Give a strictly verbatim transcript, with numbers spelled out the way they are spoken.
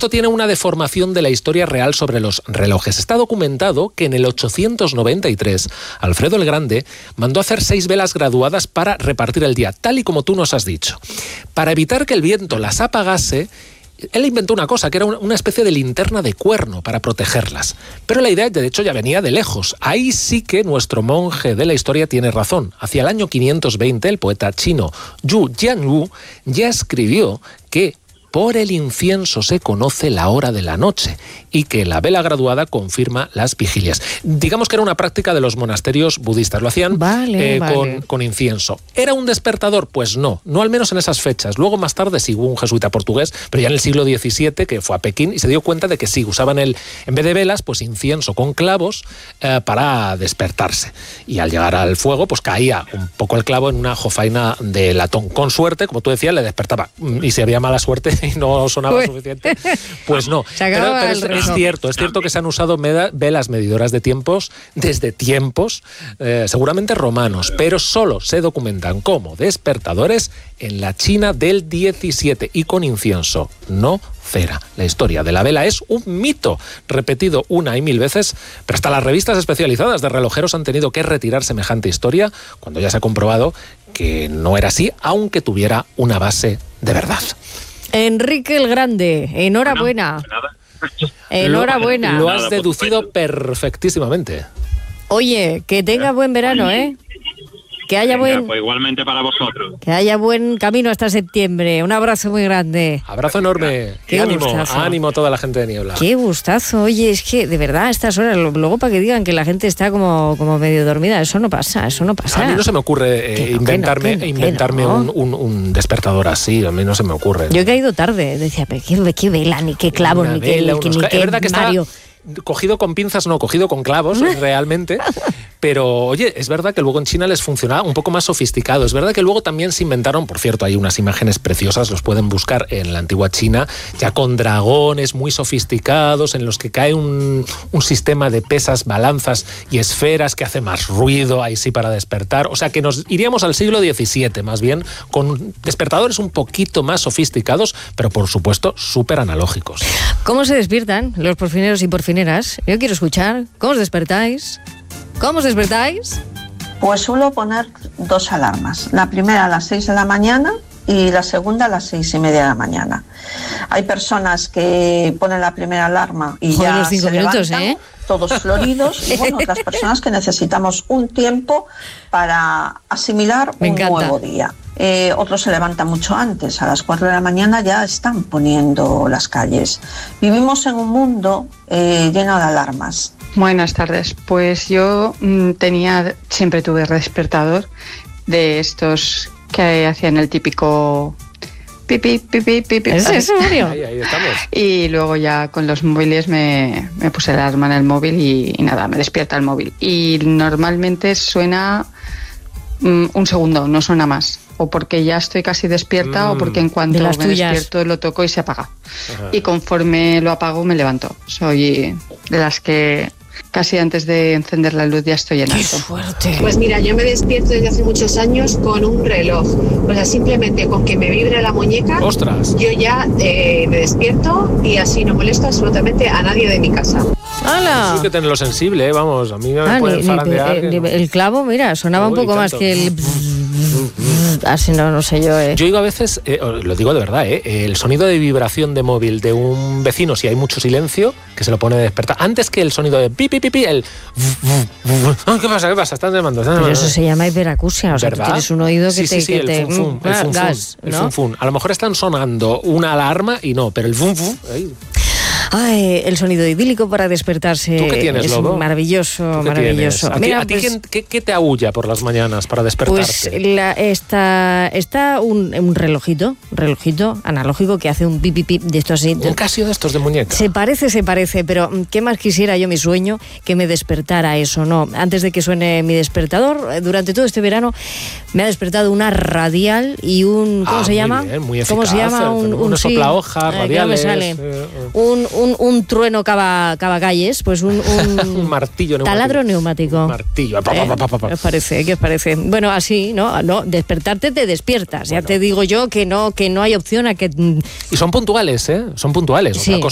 esto tiene una deformación de la historia real sobre los relojes. Está documentado que en el ochocientos noventa y tres Alfredo el Grande mandó hacer seis velas graduadas para repartir el día, tal y como tú nos has dicho. Para evitar que el viento las apagase, él inventó una cosa, que era una especie de linterna de cuerno para protegerlas. Pero la idea, de hecho, ya venía de lejos. Ahí sí que nuestro monje de la historia tiene razón. Hacia el año quinientos veinte, el poeta chino Yu Jianwu ya escribió que por el incienso se conoce la hora de la noche y que la vela graduada confirma las vigilias. Digamos que era una práctica de los monasterios budistas. Lo hacían vale, eh, vale. Con, con incienso. ¿Era un despertador? Pues no. No al menos en esas fechas. Luego más tarde sí hubo un jesuita portugués, pero ya en el siglo diecisiete, que fue a Pekín y se dio cuenta de que sí, usaban el, en vez de velas, pues incienso con clavos eh, para despertarse. Y al llegar al fuego, pues caía un poco el clavo en una jofaina de latón. Con suerte, como tú decías, le despertaba. Y si había mala suerte y no sonaba Uy. suficiente, pues no. Se Pero, acababa pero el es, reloj. es cierto, es cierto que se han usado meda- velas medidoras de tiempos desde tiempos, eh, seguramente romanos, pero solo se documentan como despertadores en la China del diecisiete y con incienso, no cera. La historia de la vela es un mito, repetido una y mil veces, pero hasta las revistas especializadas de relojeros han tenido que retirar semejante historia cuando ya se ha comprobado que no era así, aunque tuviera una base de verdad. Enrique el Grande, enhorabuena. Enhorabuena. Lo, lo has deducido perfectísimamente. Oye, que tenga buen verano, ¿eh? Que haya Venga, buen pues igualmente para vosotros. que haya buen camino hasta septiembre. Un abrazo muy grande. Abrazo enorme. Qué Y ánimo, gustazo. ánimo a toda la gente de Niebla. Qué gustazo. Oye, es que de verdad a estas horas, lo- luego para que digan que la gente está como, como medio dormida, eso no pasa, eso no pasa. A mí no se me ocurre eh, Que no, que no, inventarme, que no, que inventarme no. un, un- un despertador así. A mí no se me ocurre. Yo he caído tarde, decía, pero qué, qué vela, ni qué clavo, Una ni qué, vela, ni qué, unos ni cla- qué Es verdad que está Mario. cogido con pinzas, no, cogido con clavos, realmente. Pero, oye, es verdad que luego en China les funcionaba un poco más sofisticado. Es verdad que luego también se inventaron, por cierto, hay unas imágenes preciosas, los pueden buscar en la antigua China, ya con dragones muy sofisticados, en los que cae un, un sistema de pesas, balanzas y esferas que hace más ruido, ahí sí, para despertar. O sea, que nos iríamos al siglo diecisiete, más bien, con despertadores un poquito más sofisticados, pero por supuesto, súper analógicos. ¿Cómo se despiertan los porfineros y porfineras? Yo quiero escuchar. ¿Cómo os despertáis? ¿Cómo os despertáis? Pues suelo poner dos alarmas. La primera a las seis de la mañana y la segunda a las seis y media de la mañana. Hay personas que ponen la primera alarma y Joder, ya los cinco se minutos, levantan, ¿eh? todos floridos. Y bueno, otras personas que necesitamos un tiempo para asimilar Me un encanta. nuevo día. Eh, otros se levantan mucho antes, a las cuatro de la mañana ya están poniendo las calles. Vivimos en un mundo eh, lleno de alarmas. Buenas tardes. Pues yo mm, tenía, siempre tuve despertador de estos que hacían el típico pipi, pipi, pipi. ¿Es eso, Mario? Ahí, ahí estamos. Y luego ya con los móviles me, me puse la alarma en el móvil y, y nada, me despierta el móvil. Y normalmente suena mm, un segundo, no suena más. O porque ya estoy casi despierta Mm. o porque en cuanto De me las tuyas. despierto lo toco y se apaga. Ajá. Y conforme lo apago me levanto. Soy de las que casi antes de encender la luz ya estoy en ¡Qué alto. fuerte! Pues mira, yo me despierto desde hace muchos años con un reloj. O sea, simplemente con que me vibre la muñeca, ¡Ostras! yo ya eh, me despierto y así no molesto absolutamente a nadie de mi casa. ¡Hala! Eso hay que tenerlo sensible, ¿eh? Vamos, a mí me Ah, pueden ni- ni- farandear. eh, que ni- no. el clavo, mira, sonaba un Uy, poco más tanto. que el... Así no, no sé yo, ¿eh? Yo digo a veces, eh, lo digo de verdad, ¿eh? El sonido de vibración de móvil de un vecino, si hay mucho silencio, que se lo pone a despertar, antes que el sonido de pi, pi, pi, pi, el... Ah, ¿qué pasa? ¿Qué pasa? Están llamando. Están Pero llamando. eso se llama hiperacusia, o sea, tú ¿Verdad? tienes un oído que sí, te... sí, sí, que el te- fun, fun, mm, el fun, gas, fun, el ¿no? fun, fun. A lo mejor están sonando una alarma y no, pero el fun, fun, ahí. Ay, el sonido idílico para despertarse. ¿Tú qué tienes, es Lobo? maravilloso, ¿Tú qué maravilloso. tienes? ¿A ti, Mira, a ti pues, quién- qué, qué te aúlla por las mañanas para despertarte? pues la, está, está un, un relojito, relojito analógico que hace un pip, pip, pip de esto así. Un Casio de estos de muñeca. Se parece, se parece, pero mm, ¿qué más quisiera yo mi sueño que me despertara eso? No, antes de que suene mi despertador, eh, durante todo este verano me ha despertado una radial y un... ¿Cómo Ah, se muy llama? bien, muy ¿Cómo se eficaz, llama? el Un, fenómeno un sí, soplahojas, eh, que no me radiales, sale. eh, eh. Un, un, un trueno cava, cavacalles, pues un... Un, Un martillo neumático. Taladro neumático. Un martillo. Pa, pa, pa, pa, pa, pa. ¿Qué os parece? ¿Qué os parece? Bueno, así, ¿no? no despertarte te despiertas. Ya Bueno. te digo yo que no, que no hay opción a que... Y son puntuales, ¿eh? Son puntuales. Sí. Otra cosa